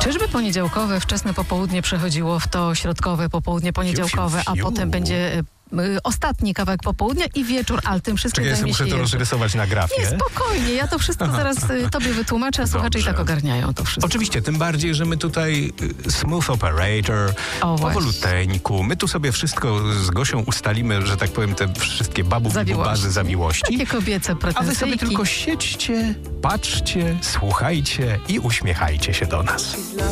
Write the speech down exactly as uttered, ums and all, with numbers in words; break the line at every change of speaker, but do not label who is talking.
Czyżby poniedziałkowe, wczesne popołudnie przechodziło w to środkowe popołudnie poniedziałkowe,
Fiu, fiu,
a
fiu.
potem będzie y, ostatni kawałek popołudnia i wieczór, ale tym wszystkim
Czekaj, ja sobie
zajmie
muszę
się
to
Jerzy.
rozrysować na grafie.
Nie, spokojnie, ja to wszystko zaraz y, tobie wytłumaczę, a słuchacze i
Dobrze.
tak ogarniają to wszystko.
Oczywiście, tym bardziej, że my tutaj y, smooth operator,
O, właśnie.
powoluteńku, my tu sobie wszystko z Gosią ustalimy, że tak powiem, te wszystkie babugi,
Zawiłości.
bubazy, zawiłości.
Takie kobiece
A wy sobie
pretensyjki.
tylko siedźcie, patrzcie, słuchajcie i uśmiechajcie się do nas.